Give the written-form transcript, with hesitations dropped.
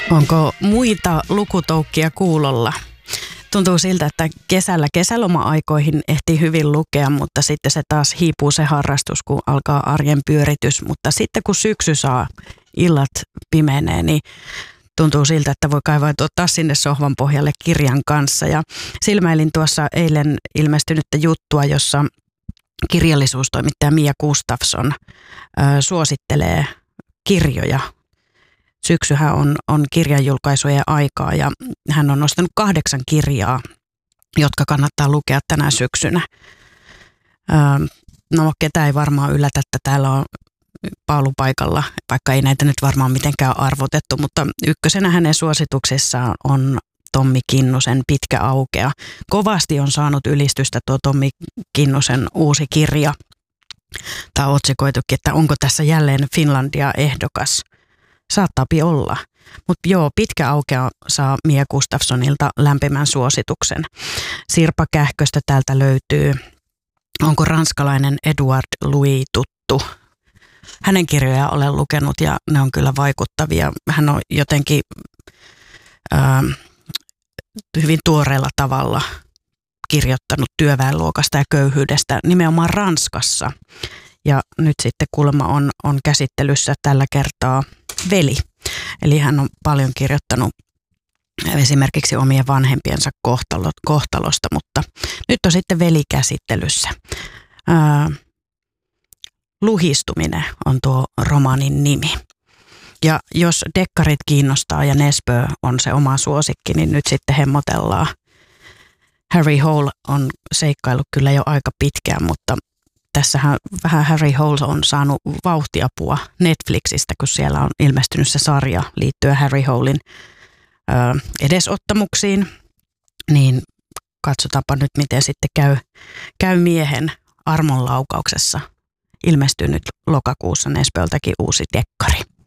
Onko muita lukutoukkia kuulolla? Tuntuu siltä, että kesäloma-aikoihin ehtii hyvin lukea, mutta sitten se taas hiipuu se harrastus, kun alkaa arjen pyöritys. Mutta sitten kun syksy saa, illat pimenee, niin tuntuu siltä, että voi kaivautua sinne sohvan pohjalle kirjan kanssa. Ja silmäilin tuossa eilen ilmestynyttä juttua, jossa kirjallisuustoimittaja Mia Gustafsson suosittelee kirjoja. Syksyhän on kirjanjulkaisujen aikaa ja hän on nostanut 8 kirjaa, jotka kannattaa lukea tänä syksynä. No ketä ei varmaan yllätä, että täällä on paalupaikalla, vaikka ei näitä nyt varmaan mitenkään arvotettu, mutta ykkösenä hänen suosituksissaan on Tommi Kinnusen Pitkä aukea. Kovasti on saanut ylistystä tuo Tommi Kinnusen uusi kirja. Tämä on otsikoitukin, että onko tässä jälleen Finlandia-ehdokas. Saattaapi olla. Mutta joo, Pitkä aukea saa Mia Gustafssonilta lämpimän suosituksen. Sirpa Kähköstä täältä löytyy. Onko ranskalainen Edouard Louis tuttu? Hänen kirjojaan olen lukenut ja ne on kyllä vaikuttavia. Hän on jotenkin hyvin tuoreella tavalla kirjoittanut työväenluokasta ja köyhyydestä nimenomaan Ranskassa. Ja nyt sitten kuulemma on käsittelyssä tällä kertaa Veli. Eli hän on paljon kirjoittanut esimerkiksi omien vanhempiensa kohtalosta, mutta nyt on sitten Veli käsittelyssä. Luhistuminen on tuo romaanin nimi. Ja jos dekkarit kiinnostaa ja Nesbø on se oma suosikki, niin nyt sitten hemmotellaan. Harry Hole on seikkailu kyllä jo aika pitkään, mutta tässähän vähän Harry Hole on saanut vauhtiapua Netflixistä, kun siellä on ilmestynyt se sarja liittyen Harry Holen edesottamuksiin. Niin katsotaanpa nyt, miten sitten käy miehen armonlaukauksessa. Ilmestyy nyt lokakuussa Nesbøltäkin uusi dekkari.